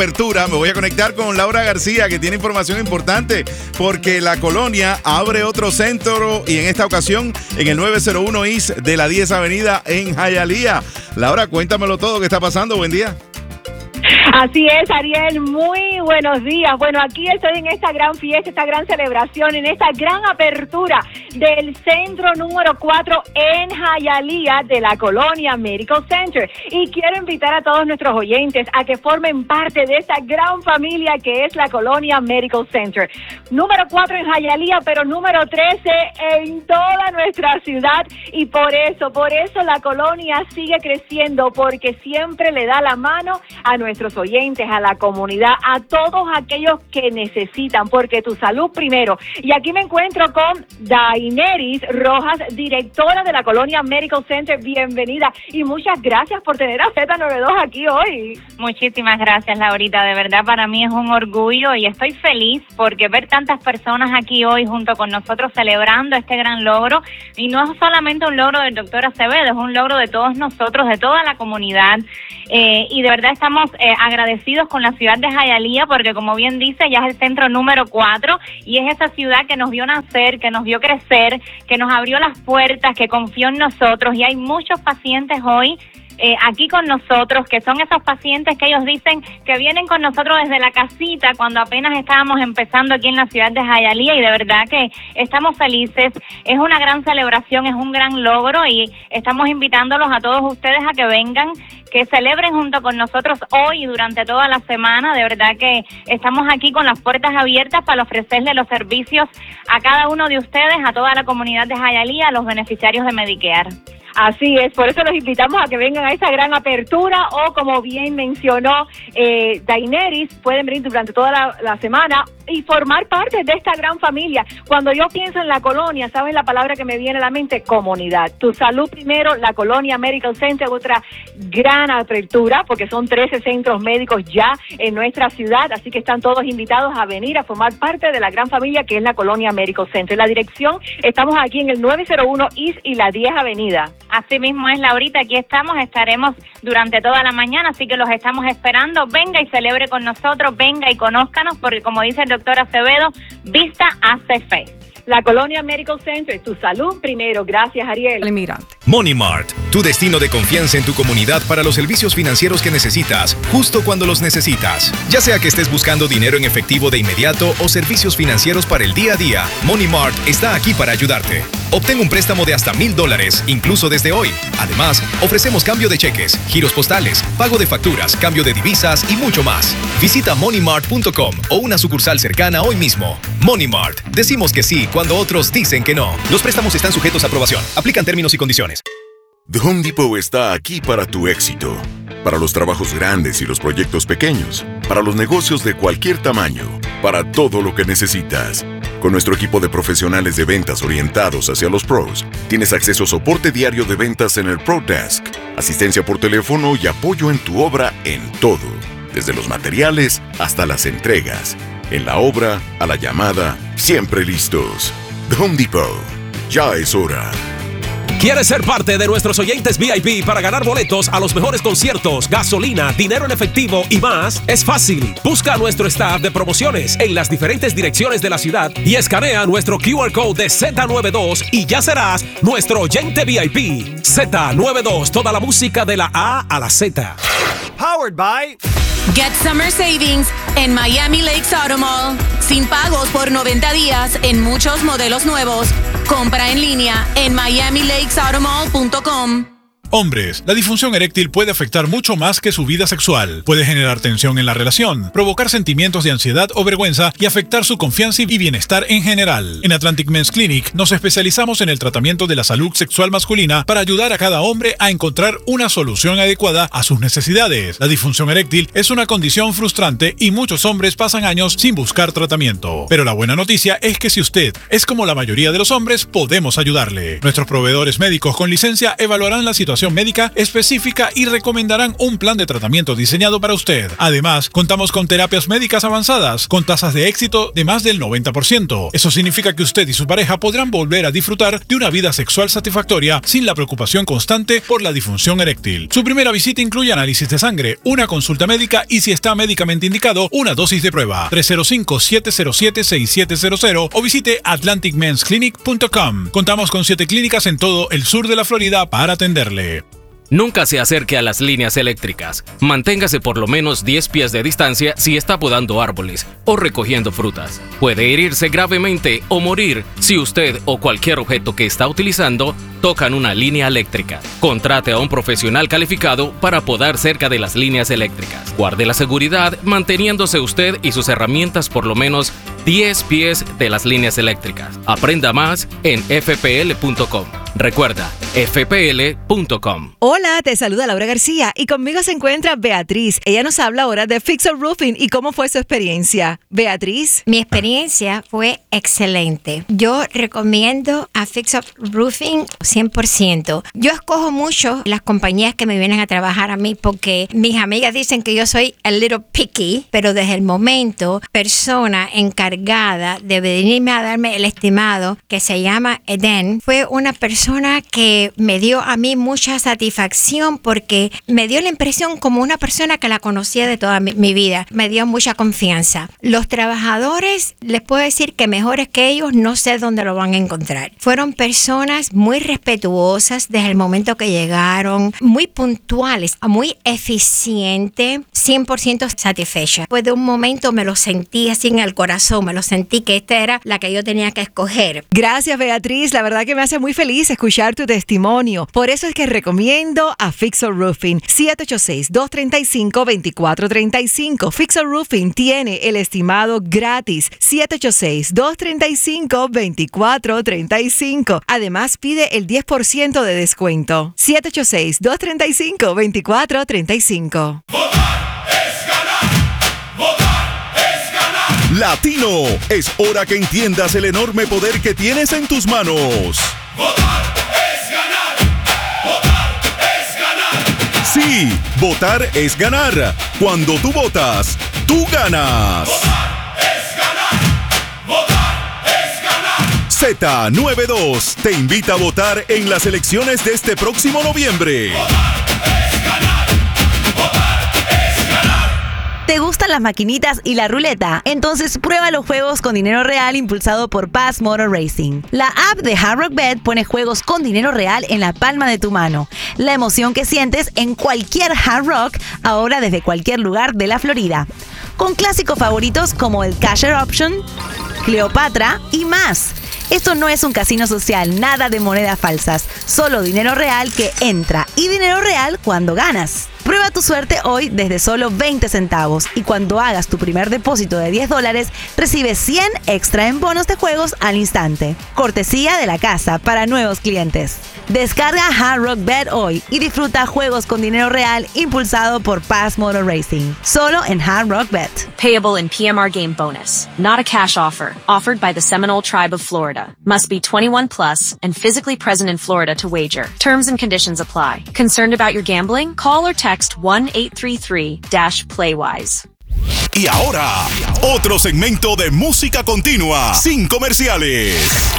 Apertura, me voy a conectar con Laura García, que tiene información importante, porque la colonia abre otro centro y en esta ocasión en el 901 East de la 10 Avenida en Hialeah. Laura, cuéntamelo todo, ¿qué está pasando? Buen día. Así es, Ariel, muy buenos días. Bueno, aquí estoy en esta gran fiesta, esta gran celebración, en esta gran apertura del centro número 4 en Hialeah de la Colonia Medical Center. Y quiero invitar a todos nuestros oyentes a que formen parte de esta gran familia que es la Colonia Medical Center. Número 4 en Hialeah, pero número 13 en toda nuestra ciudad. Y por eso la colonia sigue creciendo, porque siempre le da la mano a nuestros oyentes, a la comunidad, a todos aquellos que necesitan, porque tu salud primero. Y aquí me encuentro con Daineris Rojas, directora de la Colonia Medical Center. Bienvenida y muchas gracias por tener a Z92 aquí hoy. Muchísimas gracias, Laurita. De verdad, para mí es un orgullo y estoy feliz porque ver tantas personas aquí hoy junto con nosotros celebrando este gran logro. Y no es solamente un logro del doctor Acevedo, es un logro de todos nosotros, de toda la comunidad. Y de verdad estamos agradecidos con la ciudad de Hialeah, porque como bien dice, ya es el centro número 4 y es esa ciudad que nos vio nacer, que nos vio crecer, que nos abrió las puertas, que confió en nosotros, y hay muchos pacientes hoy aquí con nosotros, que son esos pacientes que ellos dicen que vienen con nosotros desde la casita cuando apenas estábamos empezando aquí en la ciudad de Hialeah, y de verdad que estamos felices. Es una gran celebración, es un gran logro y estamos invitándolos a todos ustedes a que vengan, que celebren junto con nosotros hoy y durante toda la semana. De verdad que estamos aquí con las puertas abiertas para ofrecerle los servicios a cada uno de ustedes, a toda la comunidad de Hialeah, a los beneficiarios de Medicare. Así es, por eso los invitamos a que vengan a esta gran apertura, o como bien mencionó Daineris, pueden venir durante toda la semana y formar parte de esta gran familia. Cuando yo pienso en la colonia, ¿sabes la palabra que me viene a la mente? Comunidad. Tu salud primero, la Colonia Medical Center, otra gran apertura, porque son 13 centros médicos ya en nuestra ciudad, así que están todos invitados a venir a formar parte de la gran familia que es la Colonia Medical Center. La dirección, estamos aquí en el 901 East y la 10 Avenida. Así mismo es, Laurita, aquí estaremos durante toda la mañana, así que los estamos esperando. Venga y celebre con nosotros, venga y conózcanos, porque como dice el doctor Acevedo, vista hace fe. La Colonia Medical Center, tu salud primero. Gracias, Ariel. Money Mart, tu destino de confianza en tu comunidad para los servicios financieros que necesitas, justo cuando los necesitas. Ya sea que estés buscando dinero en efectivo de inmediato o servicios financieros para el día a día, Money Mart está aquí para ayudarte. Obtén un préstamo de hasta $1,000, incluso desde hoy. Además, ofrecemos cambio de cheques, giros postales, pago de facturas, cambio de divisas y mucho más. Visita moneymart.com o una sucursal cercana hoy mismo. Money Mart, decimos que sí cuando otros dicen que no. Los préstamos están sujetos a aprobación. Aplican términos y condiciones. The Home Depot está aquí para tu éxito. Para los trabajos grandes y los proyectos pequeños. Para los negocios de cualquier tamaño. Para todo lo que necesitas. Con nuestro equipo de profesionales de ventas orientados hacia los pros, tienes acceso a soporte diario de ventas en el Pro Desk, asistencia por teléfono y apoyo en tu obra en todo. Desde los materiales hasta las entregas. En la obra, a la llamada, siempre listos. The Home Depot. Ya es hora. ¿Quieres ser parte de nuestros oyentes VIP para ganar boletos a los mejores conciertos, gasolina, dinero en efectivo y más? Es fácil. Busca a nuestro staff de promociones en las diferentes direcciones de la ciudad y escanea nuestro QR code de Z92 y ya serás nuestro oyente VIP. Z92, toda la música de la A a la Z. Powered by... Get Summer Savings en Miami Lakes Auto Mall. Sin pagos por 90 días en muchos modelos nuevos. Compra en línea en miamilakesautomall.com. Hombres, la disfunción eréctil puede afectar mucho más que su vida sexual. Puede generar tensión en la relación, provocar sentimientos de ansiedad o vergüenza y afectar su confianza y bienestar en general. En Atlantic Men's Clinic nos especializamos en el tratamiento de la salud sexual masculina para ayudar a cada hombre a encontrar una solución adecuada a sus necesidades. La disfunción eréctil es una condición frustrante y muchos hombres pasan años sin buscar tratamiento. Pero la buena noticia es que si usted es como la mayoría de los hombres, podemos ayudarle. Nuestros proveedores médicos con licencia evaluarán la situación evaluación médica específica y recomendarán un plan de tratamiento diseñado para usted. Además, contamos con terapias médicas avanzadas con tasas de éxito de más del 90%. Eso significa que usted y su pareja podrán volver a disfrutar de una vida sexual satisfactoria sin la preocupación constante por la disfunción eréctil. Su primera visita incluye análisis de sangre, una consulta médica y, si está médicamente indicado, una dosis de prueba. 305-707-6700 o visite atlanticmensclinic.com. Contamos con 7 clínicas en todo el sur de la Florida para atenderle. Nunca se acerque a las líneas eléctricas. Manténgase por lo menos 10 pies de distancia si está podando árboles o recogiendo frutas. Puede herirse gravemente o morir si usted o cualquier objeto que está utilizando tocan una línea eléctrica. Contrate a un profesional calificado para podar cerca de las líneas eléctricas. Guarde la seguridad manteniéndose usted y sus herramientas por lo menos 10 pies de las líneas eléctricas. Aprenda más en fpl.com. Recuerda, fpl.com. Hola, te saluda Laura García y conmigo se encuentra Beatriz. Ella nos habla ahora de Fix Up Roofing y cómo fue su experiencia. Beatriz. Mi experiencia fue excelente. Yo recomiendo a Fix Up Roofing 100%. Yo escojo mucho las compañías que me vienen a trabajar a mí porque mis amigas dicen que yo soy a little picky, pero desde el momento, persona encargada de venirme a darme el estimado, que se llama Eden, fue una persona que me dio a mí mucha satisfacción porque me dio la impresión como una persona que la conocía de toda mi vida. Me dio mucha confianza. Los trabajadores, les puedo decir que mejores que ellos no sé dónde lo van a encontrar. Fueron personas muy respetuosas desde el momento que llegaron, muy puntuales, muy eficientes, 100% satisfechas. Después de un momento me lo sentí así en el corazón, me lo sentí que esta era la que yo tenía que escoger. Gracias, Beatriz. La verdad que me hace muy feliz escuchar tu testimonio. Por eso es que recomiendo a Fix Up Roofing. 786-235-2435. Fix Up Roofing tiene el estimado gratis. 786-235-2435. Además, pide el 10% de descuento. 786-235-2435. Latino, es hora que entiendas el enorme poder que tienes en tus manos. ¡Votar es ganar! ¡Votar es ganar! Sí, votar es ganar. Cuando tú votas, tú ganas. ¡Votar es ganar! ¡Votar es ganar! Z92 te invita a votar en las elecciones de este próximo noviembre. ¡Votar es ganar! ¡Votar es ganar! ¿Te gustan las maquinitas y la ruleta? Entonces prueba los juegos con dinero real impulsado por Pass Motor Racing. La app de Hard Rock Bet pone juegos con dinero real en la palma de tu mano. La emoción que sientes en cualquier Hard Rock, ahora desde cualquier lugar de la Florida. Con clásicos favoritos como el Casher Option, Cleopatra y más. Esto no es un casino social, nada de monedas falsas, solo dinero real que entra y dinero real cuando ganas. Prueba tu suerte hoy desde solo 20 centavos y cuando hagas tu primer depósito de $10, recibes 100 extra en bonos de juegos al instante. Cortesía de la casa para nuevos clientes. Descarga Hard Rock Bet hoy y disfruta juegos con dinero real impulsado por Pass Motor Racing. Solo en Hard Rock Bet. Payable in PMR game bonus. Not a cash offer. Offered by the Seminole Tribe of Florida. Must be 21 plus and physically present in Florida to wager. Terms and conditions apply. Concerned about your gambling? Call or text 1-833-PLAYWISE. Y ahora, otro segmento de música continua, sin comerciales.